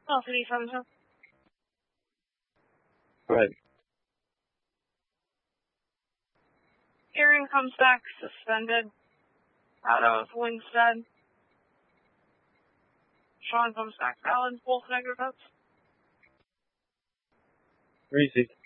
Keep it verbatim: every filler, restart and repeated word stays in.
Oh, three from him. Right. Aaron comes back suspended out of Wingstead. Sean comes back valid, both negative votes. Greasy.